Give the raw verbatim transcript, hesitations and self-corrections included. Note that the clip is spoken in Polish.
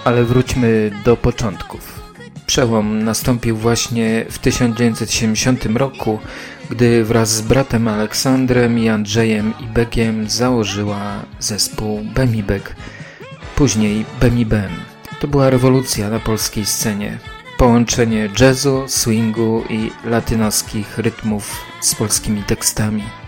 Ale wróćmy do początków. Przełom nastąpił właśnie w tysiąc dziewięćset siedemdziesiątym roku, gdy wraz z bratem Aleksandrem i Andrzejem Ibegiem założyła zespół Bemibeg, później Bemibem. To była rewolucja na polskiej scenie. Połączenie jazzu, swingu i latynoskich rytmów z polskimi tekstami.